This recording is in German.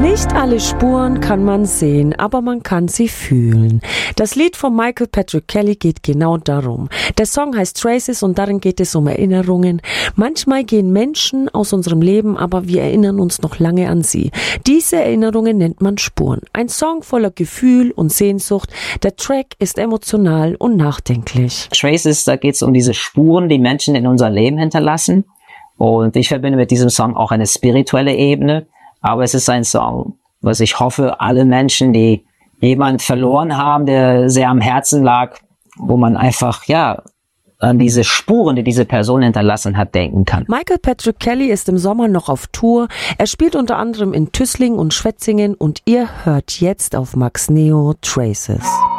Nicht alle Spuren kann man sehen, aber man kann sie fühlen. Das Lied von Michael Patrick Kelly geht genau darum. Der Song heißt Traces und darin geht es um Erinnerungen. Manchmal gehen Menschen aus unserem Leben, aber wir erinnern uns noch lange an sie. Diese Erinnerungen nennt man Spuren. Ein Song voller Gefühl und Sehnsucht. Der Track ist emotional und nachdenklich. Traces, da geht es um diese Spuren, die Menschen in unser Leben hinterlassen. Und ich verbinde mit diesem Song auch eine spirituelle Ebene. Aber es ist ein Song, was ich hoffe, alle Menschen, die jemanden verloren haben, der sehr am Herzen lag, wo man einfach, an diese Spuren, die diese Person hinterlassen hat, denken kann. Michael Patrick Kelly ist im Sommer noch auf Tour. Er spielt unter anderem in Tüßling und Schwetzingen und ihr hört jetzt auf Max Neo Traces.